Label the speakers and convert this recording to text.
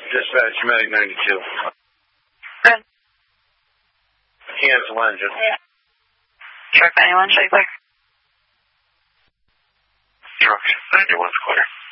Speaker 1: Dispatch, Medic 92.
Speaker 2: Good.
Speaker 1: Cancel engine.
Speaker 2: Yeah. Truck 91, should I clear?
Speaker 1: Truck 91's clear.